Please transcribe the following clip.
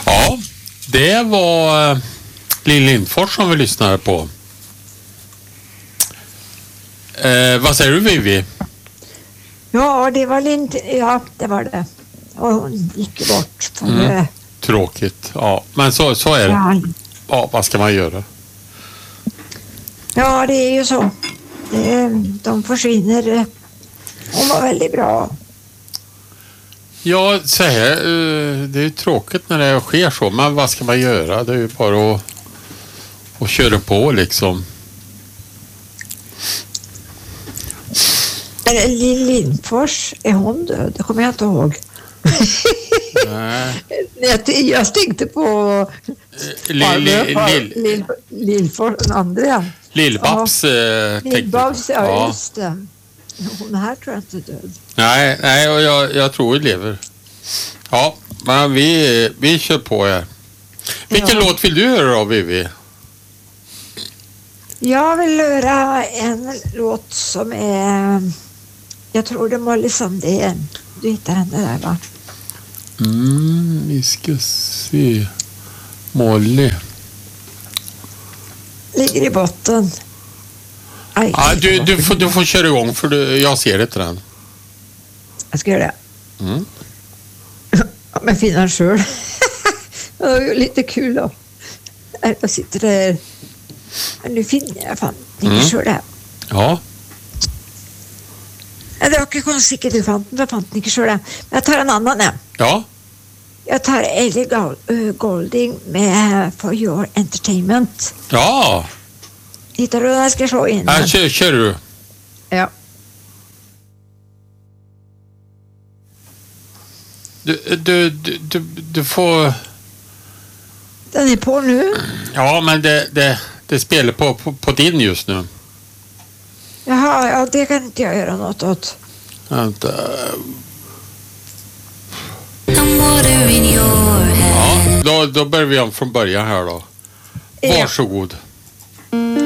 Ja, det var Lill Lindfors som vi lyssnade på. Vad säger du, Vivi? Ja, det var ja, det var det. Och hon gick bort. Tråkigt, ja. Men så är det. Ja, vad ska man göra? Ja, det är ju så. De försvinner. Hon var väldigt bra. Ja, så här, det är ju tråkigt när det sker så, men vad ska man göra? Det är ju bara att köra på liksom. Lill Lindfors, är hon död? Det kommer jag inte ihåg. Nej. Jag tänkte på Lillfors, den andra. Lill-Babs. Lill-Babs, ja, just det. Hon här tror jag inte är död. Nej, och jag tror vi lever. Ja, men vi kör på här. Vilken låt vill du höra då, Vivi? Jag vill höra en låt som är... Jag tror det är Molly Sandén. Du hittar henne där, va? Vi ska se. Molly. Ligger i botten. Aj, ja, du får köra igång för jag ser inte den. Jag ska göra det. Ja, men finna själv. Det var lite kul då. Jag sitter där. Men nu finner jag fan inte själv det. Ja. Det var inte konstigt du fann inte själv det. Men jag tar en annan här. Ja. Jag tar Ellie Goulding med For Your Entertainment. Ja. Hittar du den? Jag ska slå in den. Ja, kör du. Ja. Du får... Den är på nu. Ja, men det spelar på din just nu. Jaha, ja, det kan inte jag göra något åt. Vänta. Ja, då börjar vi om från början här då. Varsågod.